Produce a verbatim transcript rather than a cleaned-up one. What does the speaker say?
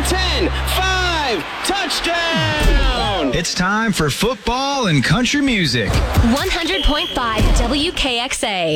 ten, five, touchdown! It's time for football and country music. one hundred point five W K X A.